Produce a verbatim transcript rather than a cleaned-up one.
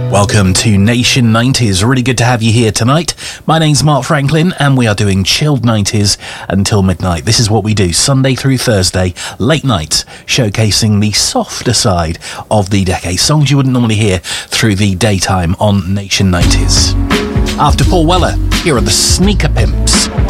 Welcome to Nation nineties. Really good to have you here tonight. My name's Mark Franklin and we are doing chilled nineties until midnight. This is what we do Sunday through Thursday, late nights, showcasing the softer side of the decade. Songs you wouldn't normally hear through the daytime on Nation nineties. After Paul Weller, here are the Sneaker Pimps.